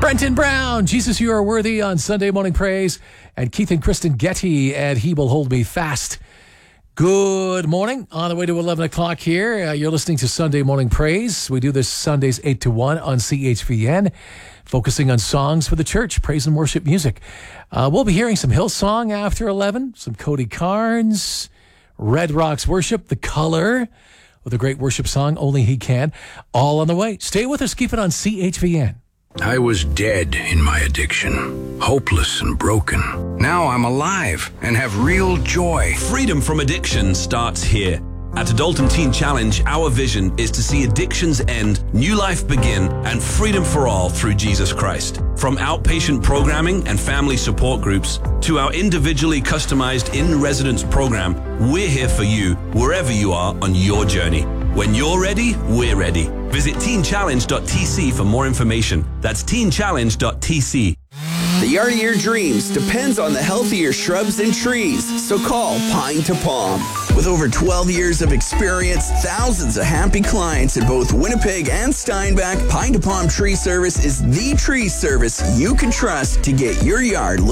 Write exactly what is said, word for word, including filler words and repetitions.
Brenton Brown, Jesus, You Are Worthy on Sunday Morning Praise, and Keith and Kristen Getty, and He Will Hold Me Fast. Good morning. On the way to eleven o'clock here. Uh, you're listening to Sunday Morning Praise. We do this Sundays eight to one on C H V N, focusing on songs for the church, praise and worship music. Uh, we'll be hearing some Hillsong after eleven, some Cody Carnes, Red Rocks Worship, The Color, with a great worship song, Only He Can, all on the way. Stay with us. Keep it on C H V N. I was dead in my addiction, hopeless and broken. Now I'm alive and have real joy. Freedom from addiction starts here. At Adultum Teen Challenge, our vision is to see addictions end, new life begin, and freedom for all through Jesus Christ. From outpatient programming and family support groups to our individually customized in-residence program, we're here for you wherever you are on your journey. When you're ready, we're ready. Visit teen challenge dot t c for more information. That's teen challenge dot t c. The yard of your dreams depends on the health of your shrubs and trees, so call Pine to Palm. With over twelve years of experience, thousands of happy clients in both Winnipeg and Steinbach, Pine to Palm Tree Service is the tree service you can trust to get your yard